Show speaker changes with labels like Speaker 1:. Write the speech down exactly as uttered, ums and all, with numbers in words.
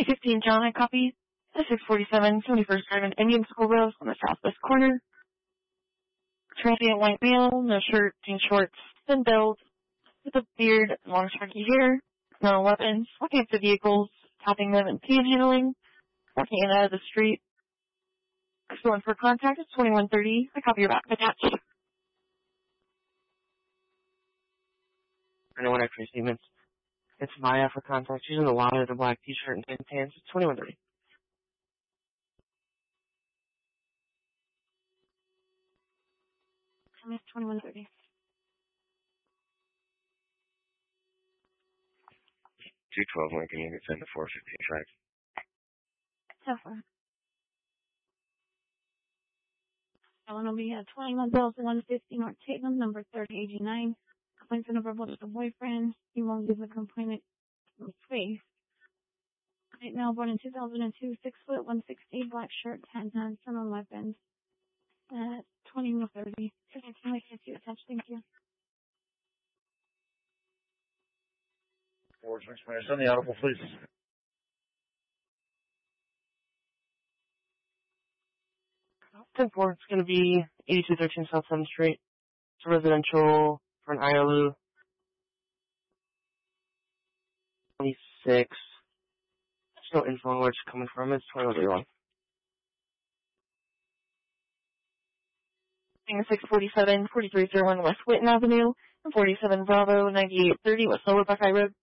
Speaker 1: eight fifteen John, I copy. The six forty-seven, seventy-first Drive and Indian School Road on the southwest corner. Transient white male, no shirt, jean shorts, thin build, with a beard, long shaggy hair, no weapons, walking up to vehicles, tapping them and panhandling, walking in and out of the street. Excellent for contact is twenty-one thirty. I copy your back attached. I know what X-ray statements. It's Maya for contact. She's in the water, the black t-shirt and tan pants. It's twenty-one thirty. Time is twenty-one thirty.
Speaker 2: two twelve Lincoln, you can send to four fifteen track.
Speaker 1: So far. Ellen will be at twenty-one Bells, one fifty North Tatum, number thirty eighty-nine. Complaints are number one with the boyfriend. He won't give the complainant space. Right now, born in two thousand two, six foot, one sixty, black shirt, tan tan, son on weapons. At twenty-one thirty. Can I get you attached? Thank you.
Speaker 3: Forward swing smash on the audible, please.
Speaker 1: ten four, it's going to be eighty-two thirteen South seventh Street. It's a residential for an I L U. twenty-six. There's no info on where it's coming from. It's twenty-one thirty-one. six forty-seven, forty-three oh one West Whitten Avenue, and forty-seven Bravo, ninety-eight thirty West Lower Buckeye Road.